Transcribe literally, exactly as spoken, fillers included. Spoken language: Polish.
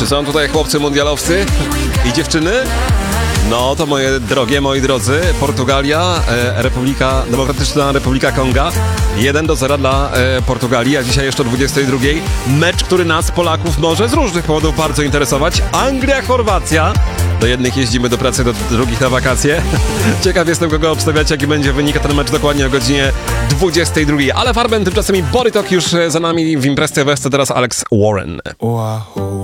Czy są tutaj chłopcy mundialowcy i dziewczyny? No to moje drogie, moi drodzy, Portugalia, e, Republika, Demokratyczna Republika Konga, jeden do zera dla e, Portugalii, a dzisiaj jeszcze o dwudziestej drugiej mecz, który nas, Polaków, może z różnych powodów bardzo interesować. Anglia, Chorwacja. Do jednych jeździmy do pracy, do drugich na wakacje. Ciekaw jestem, kogo obstawiacie, jaki będzie wynik, a ten mecz dokładnie o godzinie dwudziestej drugiej. Ale Farben, tymczasem i Borytok już za nami w Imprez T V, teraz Alex Warren. Wahoo.